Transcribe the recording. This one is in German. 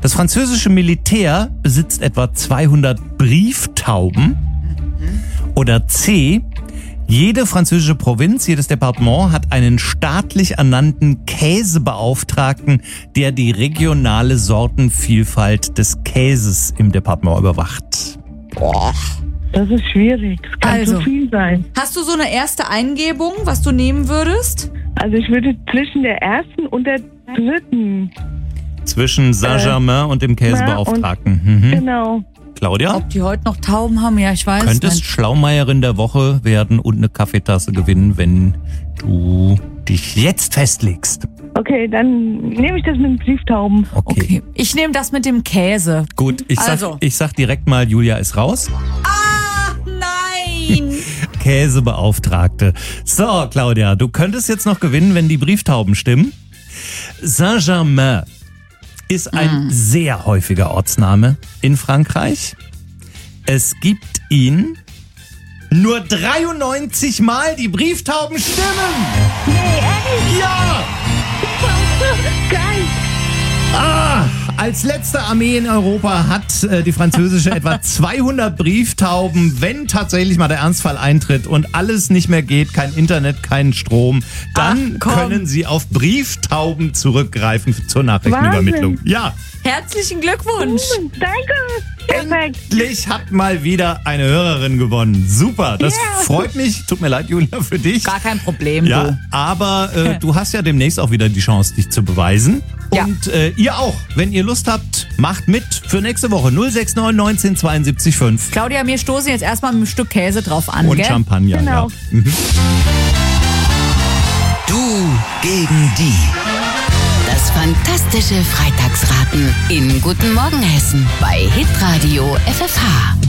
Das französische Militär besitzt etwa 200 Brieftauben. Oder C. Jede französische Provinz, jedes Departement hat einen staatlich ernannten Käsebeauftragten, der die regionale Sortenvielfalt des Käses im Departement überwacht. Boah. Das ist schwierig. Es kann zu viel sein. Hast du so eine erste Eingebung, was du nehmen würdest? Also ich würde zwischen der ersten und der dritten. Zwischen Saint-Germain und dem Käsebeauftragten. Genau. Claudia? Ob die heute noch Tauben haben? Ja, ich weiß. Könntest Schlaumeierin der Woche werden und eine Kaffeetasse gewinnen, wenn du dich jetzt festlegst. Okay, dann nehme ich das mit den Brieftauben. Okay. Ich nehme das mit dem Käse. Gut, ich sag direkt mal, Julia ist raus. Nein! Käsebeauftragte. So, Claudia, du könntest jetzt noch gewinnen, wenn die Brieftauben stimmen. Saint-Germain ist ein sehr häufiger Ortsname in Frankreich. Es gibt ihn nur 93 Mal. Die Brieftauben stimmen. Nee, ehrlich? Ja! Geil. Als letzte Armee in Europa hat die französische etwa 200 Brieftauben. Wenn tatsächlich mal der Ernstfall eintritt und alles nicht mehr geht, kein Internet, kein Strom, dann können sie auf Brieftauben zurückgreifen zur Nachrichtenübermittlung. Wahnsinn. Ja. Herzlichen Glückwunsch. Danke. Perfekt. Endlich hat mal wieder eine Hörerin gewonnen. Super, das freut mich. Tut mir leid, Julia, für dich. Gar kein Problem, Ja, du. aber du hast ja demnächst auch wieder die Chance, dich zu beweisen. Ja. Und ihr auch. Wenn ihr Lust habt, macht mit für nächste Woche. 069 19 72 5. Claudia, wir stoßen jetzt erstmal mit einem Stück Käse drauf an, Und gell? Champagner, Genau. ja. Du gegen die. Das fantastische Freitagsraten in Guten Morgen Hessen bei Hitradio FFH.